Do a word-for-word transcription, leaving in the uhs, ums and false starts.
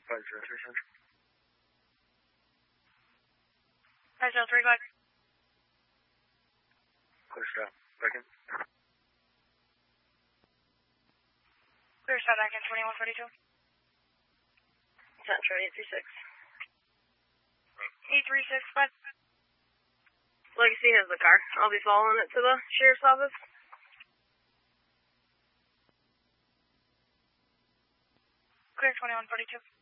five zero three Central. five zero three, go ahead. Clear shot. Back in. Clear shot back in twenty-one forty-two. Central eight three six. eight three six, go ahead. Legacy has the car. I'll be following it to the sheriff's office. Clear twenty-one forty-two.